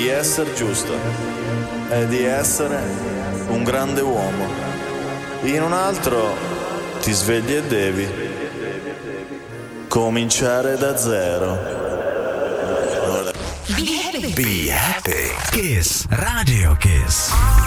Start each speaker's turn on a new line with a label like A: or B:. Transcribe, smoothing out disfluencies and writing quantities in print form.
A: di essere giusto e di essere un grande uomo. In un altro ti svegli e devi cominciare da zero.
B: Be happy. Be happy. Kiss Radio Kiss.